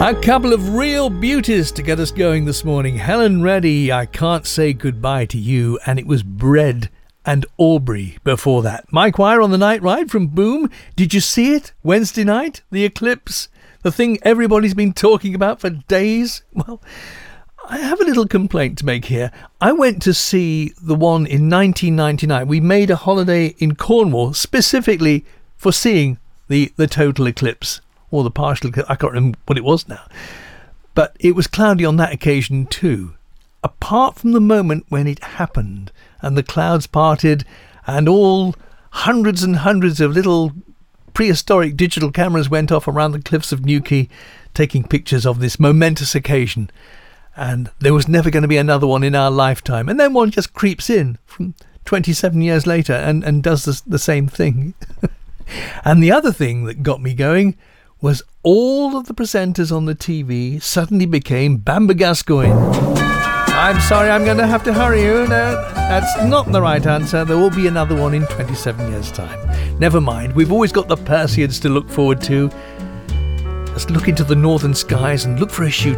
A couple of real beauties to get us going this morning. Helen Reddy, I Can't Say Goodbye to You, and it was Bread and Aubrey before that. Mike Wire on the Night Ride from Boom. Did you see it Wednesday night? The eclipse? The thing everybody's been talking about for days? Well, I have a little complaint to make here. I went to see the one in 1999. We made a holiday in Cornwall specifically for seeing the total eclipse. Or the partial, I can't remember what it was now. But it was cloudy on that occasion too. Apart from the moment when it happened and the clouds parted and all hundreds and hundreds of little prehistoric digital cameras went off around the cliffs of Newquay taking pictures of this momentous occasion. And there was never going to be another one in our lifetime. And then one just creeps in from 27 years later and does the same thing. And the other thing that got me going was all of the presenters on the TV suddenly became Bamber Gascoigne. I'm sorry, I'm going to have to hurry you. No, that's not the right answer. There will be another one in 27 years' time. Never mind, we've always got the Perseids to look forward to. Just look into the northern skies and look for a shooting